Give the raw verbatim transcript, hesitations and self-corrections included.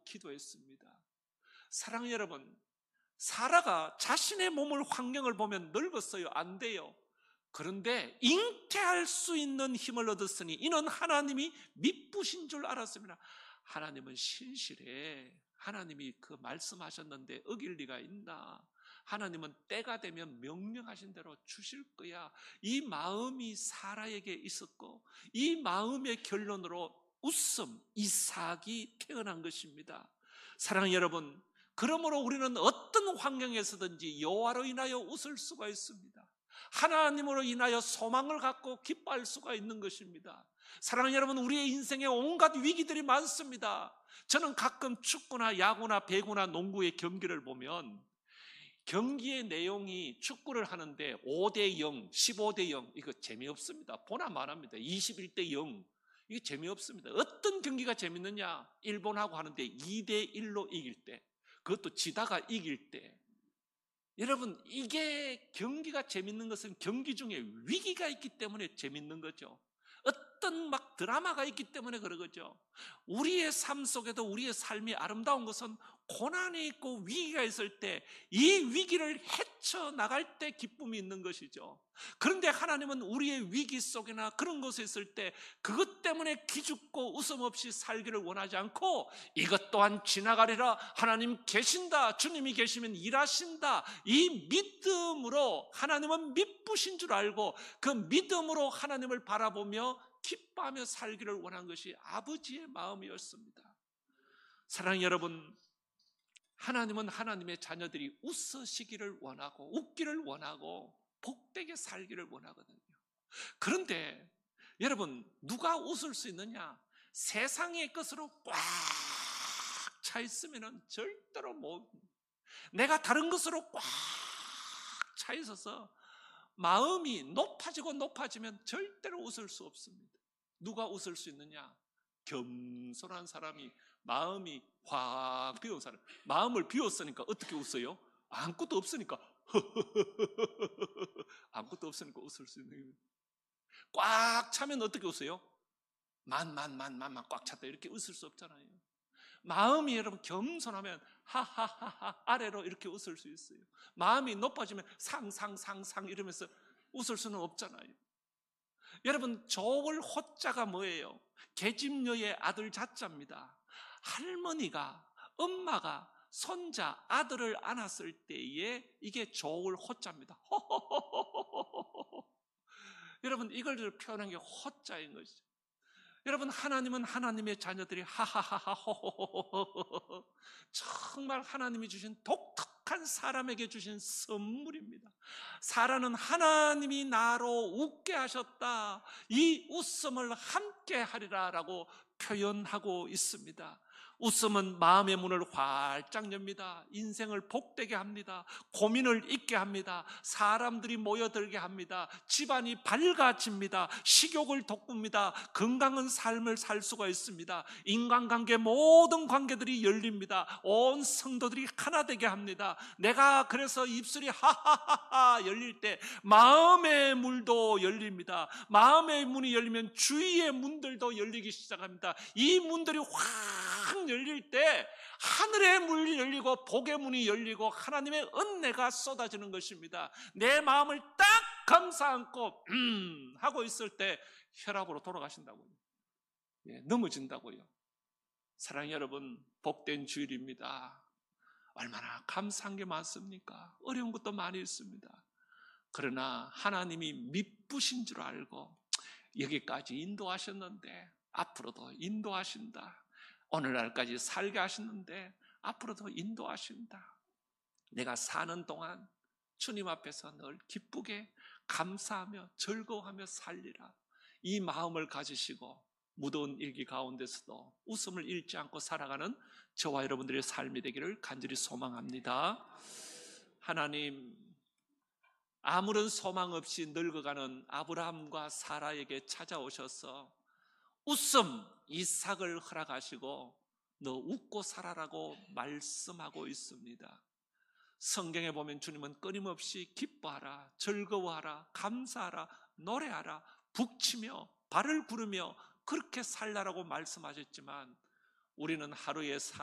기도했습니다. 사랑하는 여러분, 사라가 자신의 몸을 환경을 보면 늙었어요? 안 돼요. 그런데 잉태할 수 있는 힘을 얻었으니 이는 하나님이 미쁘신 줄 알았습니다. 하나님은 신실해. 하나님이 그 말씀하셨는데 어길 리가 있나? 하나님은 때가 되면 명령하신 대로 주실 거야. 이 마음이 사라에게 있었고 이 마음의 결론으로 웃음, 이삭이 태어난 것입니다. 사랑하는 여러분, 그러므로 우리는 어떤 환경에서든지 여호와로 인하여 웃을 수가 있습니다. 하나님으로 인하여 소망을 갖고 기뻐할 수가 있는 것입니다. 사랑하는 여러분, 우리의 인생에 온갖 위기들이 많습니다. 저는 가끔 축구나 야구나 배구나 농구의 경기를 보면 경기의 내용이 축구를 하는데 오 대 영, 십오 대 영, 이거 재미없습니다. 보나 말합니다. 이십일 대 영, 이게 재미없습니다. 어떤 경기가 재밌느냐? 일본하고 하는데 이 대 일로 이길 때, 그것도 지다가 이길 때. 여러분, 이게 경기가 재밌는 것은 경기 중에 위기가 있기 때문에 재밌는 거죠. 어떤 막 드라마가 있기 때문에 그런 거죠. 우리의 삶 속에도 우리의 삶이 아름다운 것은 고난이 있고 위기가 있을 때 이 위기를 헤쳐나갈 때 기쁨이 있는 것이죠. 그런데 하나님은 우리의 위기 속이나 그런 곳에 있을 때 그것 때문에 기죽고 웃음 없이 살기를 원하지 않고 이것 또한 지나가리라, 하나님 계신다, 주님이 계시면 일하신다, 이 믿음으로 하나님은 미쁘신 줄 알고 그 믿음으로 하나님을 바라보며 기뻐하며 살기를 원한 것이 아버지의 마음이었습니다. 사랑하는 여러분, 하나님은 하나님의 자녀들이 웃으시기를 원하고 웃기를 원하고 복되게 살기를 원하거든요. 그런데 여러분, 누가 웃을 수 있느냐? 세상의 것으로 꽉 차 있으면 절대로 못. 내가 다른 것으로 꽉 차 있어서 마음이 높아지고 높아지면 절대로 웃을 수 없습니다. 누가 웃을 수 있느냐? 겸손한 사람이, 마음이 확 비운 사람. 마음을 비웠으니까 어떻게 웃어요? 아무것도 없으니까 아무것도 없으니까 웃을 수 있는 거예요. 꽉 차면 어떻게 웃어요? 만, 만, 만, 만, 만 꽉 찼다 이렇게 웃을 수 없잖아요. 마음이 여러분 겸손하면 하하하하 아래로 이렇게 웃을 수 있어요. 마음이 높아지면 상상상상 이러면서 웃을 수는 없잖아요. 여러분, 좋을 호자가 뭐예요? 계집녀의 아들 자자입니다. 할머니가, 엄마가 손자, 아들을 안았을 때에 이게 좋을 호자입니다. 여러분, 이걸 표현한 게 호자인 것이죠. 여러분, 하나님은 하나님의 자녀들이 하하하하 호호호호호 정말 하나님이 주신 독특한 사람에게 주신 선물입니다. 사라는 하나님이 나로 웃게 하셨다, 이 웃음을 함께 하리라 라고 표현하고 있습니다. 웃음은 마음의 문을 활짝 엽니다. 인생을 복되게 합니다. 고민을 잊게 합니다. 사람들이 모여들게 합니다. 집안이 밝아집니다. 식욕을 돋굽니다. 건강한 삶을 살 수가 있습니다. 인간관계 모든 관계들이 열립니다. 온 성도들이 하나 되게 합니다. 내가 그래서 입술이 하하하하 열릴 때 마음의 문도 열립니다. 마음의 문이 열리면 주위의 문들도 열리기 시작합니다. 이 문들이 확 열릴 때 하늘의 문이 열리고 복의 문이 열리고 하나님의 은혜가 쏟아지는 것입니다. 내 마음을 딱 감싸 안고 음 하고 있을 때 혈압으로 돌아가신다고요. 예, 넘어진다고요. 사랑하는 여러분, 복된 주일입니다. 얼마나 감사한 게 많습니까? 어려운 것도 많이 있습니다. 그러나 하나님이 미쁘신 줄 알고 여기까지 인도하셨는데 앞으로도 인도하신다. 오늘날까지 살게 하시는데 앞으로도 인도하신다. 내가 사는 동안 주님 앞에서 늘 기쁘게 감사하며 즐거워하며 살리라. 이 마음을 가지시고 무더운 일기 가운데서도 웃음을 잃지 않고 살아가는 저와 여러분들의 삶이 되기를 간절히 소망합니다. 하나님, 아무런 소망 없이 늙어가는 아브라함과 사라에게 찾아오셔서 웃음, 이삭을 허락하시고 너 웃고 살아라고 말씀하고 있습니다. 성경에 보면 주님은 끊임없이 기뻐하라, 즐거워하라, 감사하라, 노래하라, 북치며 발을 구르며 그렇게 살라라고 말씀하셨지만 우리는 하루의 삶